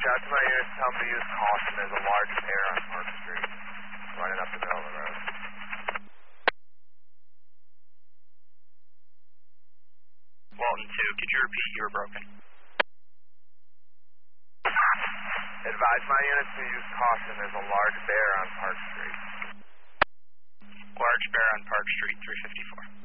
out to my units, tell them to use caution. There's a large bear on Park Street, running up the middle of the road. Walton 2, could you repeat? You were broken. Advise my units to use caution. There's a large bear on Park Street. Large bear on Park Street, 354.